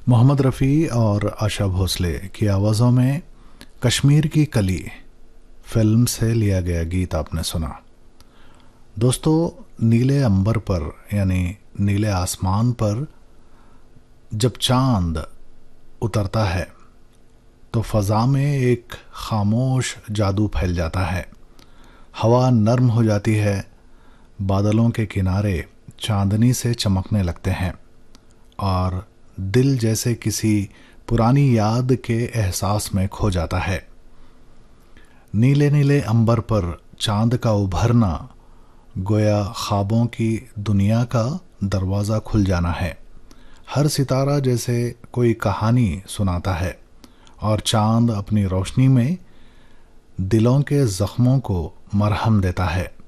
मोहम्मद रफ़ी और आशा भोसले की आवाज़ों में कश्मीर की कली फिल्म से लिया गया गीत आपने सुना। दोस्तों, नीले अंबर पर यानी नीले आसमान पर जब चांद उतरता है तो फ़ज़ा में एक खामोश जादू फैल जाता है। हवा नर्म हो जाती है, बादलों के किनारे चांदनी से चमकने लगते हैं और दिल जैसे किसी पुरानी याद के एहसास में खो जाता है। नीले नीले अंबर पर चांद का उभरना गोया ख्वाबों की दुनिया का दरवाज़ा खुल जाना है। हर सितारा जैसे कोई कहानी सुनाता है और चांद अपनी रोशनी में दिलों के ज़ख्मों को मरहम देता है।